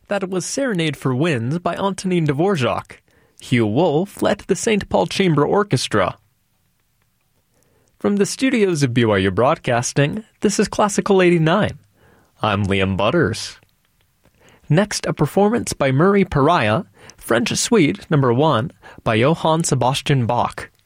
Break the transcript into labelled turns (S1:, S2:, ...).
S1: That was Serenade for Winds by Antonin Dvorak. Hugh Wolf led the St. Paul Chamber Orchestra. From the studios of BYU Broadcasting, this is Classical 89. I'm Liam Butters. Next, a performance by Murray Pariah, French Suite No. 1 by Johann Sebastian Bach.